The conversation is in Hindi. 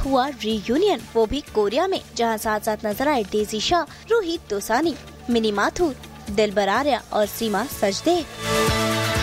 हुआ रीयूनियन, वो भी कोरिया में, जहां साथ साथ नजर आए डेजी शाह, रोहित दोसानी, मिनी माथुर, दिलबर आर्या और सीमा सचदेव।